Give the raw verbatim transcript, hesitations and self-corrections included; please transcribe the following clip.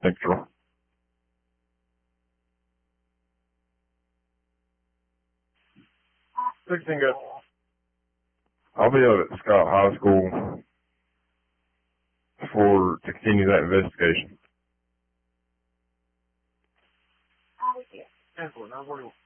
Central. sixteen good. I'll be out at Scott High School for to continue that investigation. ten four, nine forty-one.